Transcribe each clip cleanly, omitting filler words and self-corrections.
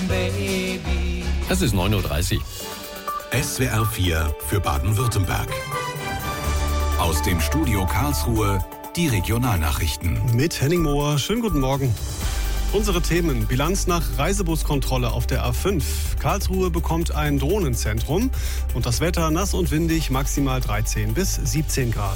Baby. Es ist 9:30 Uhr. SWR 4 für Baden-Württemberg. Aus dem Studio Karlsruhe die Regionalnachrichten. Mit Henning Mohr, schönen guten Morgen. Unsere Themen: Bilanz nach Reisebuskontrolle auf der A5. Karlsruhe bekommt ein Drohnenzentrum. Und das Wetter nass und windig, maximal 13 bis 17 Grad.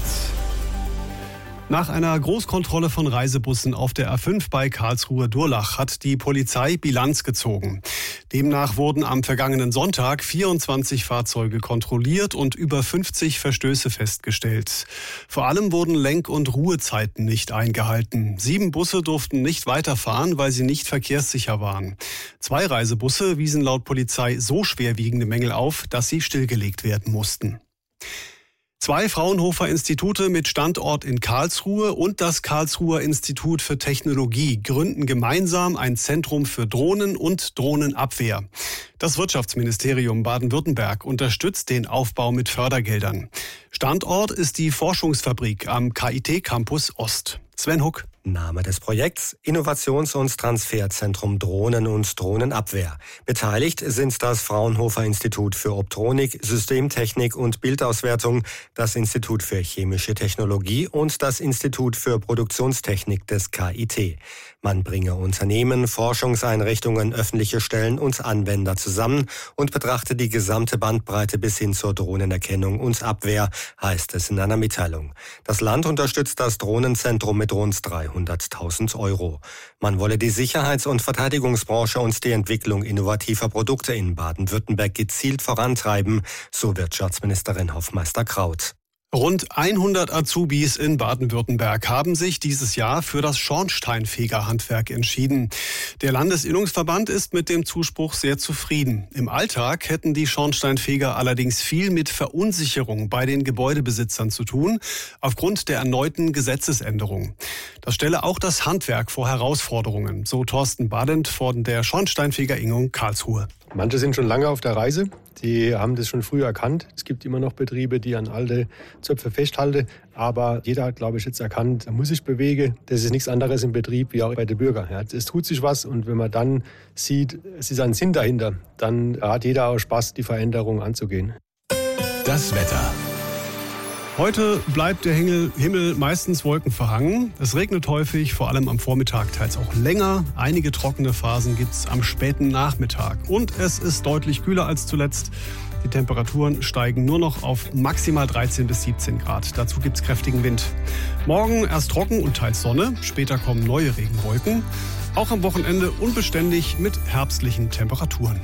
Nach einer Großkontrolle von Reisebussen auf der A5 bei Karlsruhe-Durlach hat die Polizei Bilanz gezogen. Demnach wurden am vergangenen Sonntag 24 Fahrzeuge kontrolliert und über 50 Verstöße festgestellt. Vor allem wurden Lenk- und Ruhezeiten nicht eingehalten. 7 Busse durften nicht weiterfahren, weil sie nicht verkehrssicher waren. 2 Reisebusse wiesen laut Polizei so schwerwiegende Mängel auf, dass sie stillgelegt werden mussten. 2 Fraunhofer-Institute mit Standort in Karlsruhe und das Karlsruher Institut für Technologie gründen gemeinsam ein Zentrum für Drohnen und Drohnenabwehr. Das Wirtschaftsministerium Baden-Württemberg unterstützt den Aufbau mit Fördergeldern. Standort ist die Forschungsfabrik am KIT-Campus Ost. Sven Huck. Name des Projekts: Innovations- und Transferzentrum Drohnen und Drohnenabwehr. Beteiligt sind das Fraunhofer Institut für Optronik, Systemtechnik und Bildauswertung, das Institut für chemische Technologie und das Institut für Produktionstechnik des KIT. Man bringe Unternehmen, Forschungseinrichtungen, öffentliche Stellen und Anwender zusammen und betrachte die gesamte Bandbreite bis hin zur Drohnenerkennung und Abwehr, heißt es in einer Mitteilung. Das Land unterstützt das Drohnenzentrum mit rund 300.000 €. Man wolle die Sicherheits- und Verteidigungsbranche und die Entwicklung innovativer Produkte in Baden-Württemberg gezielt vorantreiben, so Wirtschaftsministerin Hoffmeister-Kraut. Rund 100 Azubis in Baden-Württemberg haben sich dieses Jahr für das Schornsteinfegerhandwerk entschieden. Der Landesinnungsverband ist mit dem Zuspruch sehr zufrieden. Im Alltag hätten die Schornsteinfeger allerdings viel mit Verunsicherung bei den Gebäudebesitzern zu tun, aufgrund der erneuten Gesetzesänderung. Das stelle auch das Handwerk vor Herausforderungen, so Thorsten Badent von der Schornsteinfeger-Ingung Karlsruhe. Manche sind schon lange auf der Reise, die haben das schon früh erkannt. Es gibt immer noch Betriebe, die an alte Zöpfe festhalten. Aber jeder hat, glaube ich, jetzt erkannt, er muss sich bewegen. Das ist nichts anderes im Betrieb wie auch bei den Bürgern. Ja, es tut sich was, und wenn man dann sieht, es ist ein Sinn dahinter, dann hat jeder auch Spaß, die Veränderung anzugehen. Das Wetter. Heute bleibt der Himmel meistens wolkenverhangen. Es regnet häufig, vor allem am Vormittag, teils auch länger. Einige trockene Phasen gibt's am späten Nachmittag. Und es ist deutlich kühler als zuletzt. Die Temperaturen steigen nur noch auf maximal 13 bis 17 Grad. Dazu gibt's kräftigen Wind. Morgen erst trocken und teils Sonne. Später kommen neue Regenwolken. Auch am Wochenende unbeständig mit herbstlichen Temperaturen.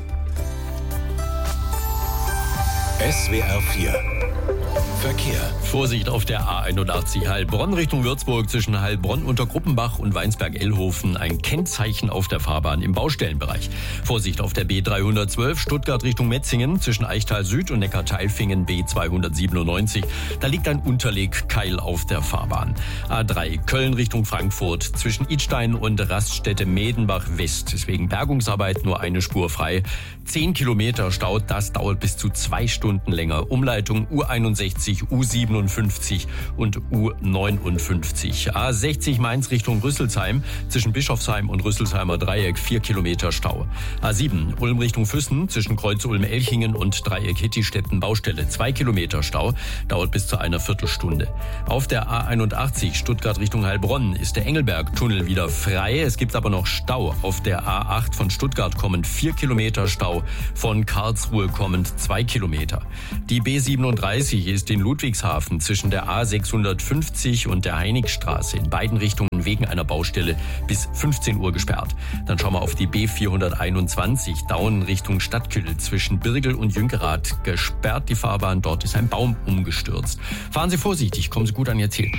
SWR 4 Verkehr. Vorsicht auf der A81 Heilbronn Richtung Würzburg zwischen Heilbronn unter Gruppenbach und Weinsberg-Ellhofen. Ein Kennzeichen auf der Fahrbahn im Baustellenbereich. Vorsicht auf der B312 Stuttgart Richtung Metzingen zwischen Eichtal Süd und Neckarteilfingen B297. Da liegt ein Unterlegkeil auf der Fahrbahn. A3 Köln Richtung Frankfurt zwischen Idstein und Raststätte Medenbach West. Deswegen Bergungsarbeit, nur eine Spur frei. 10 Kilometer Stau, das dauert bis zu 2 Stunden länger. Umleitung U61, U57 und U59. A60 Mainz Richtung Rüsselsheim zwischen Bischofsheim und Rüsselsheimer Dreieck 4 Kilometer Stau. A7 Ulm Richtung Füssen zwischen Kreuz Ulm-Elchingen und Dreieck Hittistetten Baustelle 2 Kilometer Stau, dauert bis zu einer Viertelstunde. Auf der A81 Stuttgart Richtung Heilbronn ist der Engelberg-Tunnel wieder frei. Es gibt aber noch Stau. Auf der A8 von Stuttgart kommend 4 Kilometer Stau, von Karlsruhe kommend 2 Kilometer. Die B37 ist in Ludwigshafen zwischen der A650 und der Heinigstraße in beiden Richtungen wegen einer Baustelle bis 15 Uhr gesperrt. Dann schauen wir auf die B421 Daun Richtung Stadtküll zwischen Birgel und Jünkerath gesperrt die Fahrbahn. Dort ist ein Baum umgestürzt. Fahren Sie vorsichtig, kommen Sie gut an Ihr Ziel.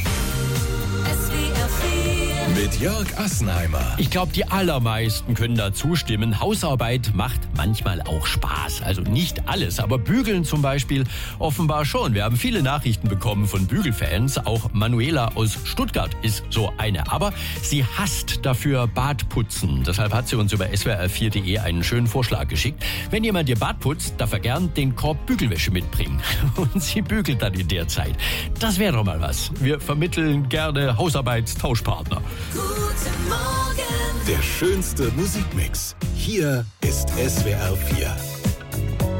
Mit Jörg Assenheimer. Ich glaube, die allermeisten können da zustimmen. Hausarbeit macht manchmal auch Spaß. Also nicht alles, aber Bügeln zum Beispiel offenbar schon. Wir haben viele Nachrichten bekommen von Bügelfans. Auch Manuela aus Stuttgart ist so eine. Aber sie hasst dafür Badputzen. Deshalb hat sie uns über swr4.de einen schönen Vorschlag geschickt. Wenn jemand ihr Bad putzt, darf er gern den Korb Bügelwäsche mitbringen. Und sie bügelt dann in der Zeit. Das wäre doch mal was. Wir vermitteln gerne Hausarbeitstauschpartner. Guten Morgen. Der schönste Musikmix. Hier ist ist SWR 4.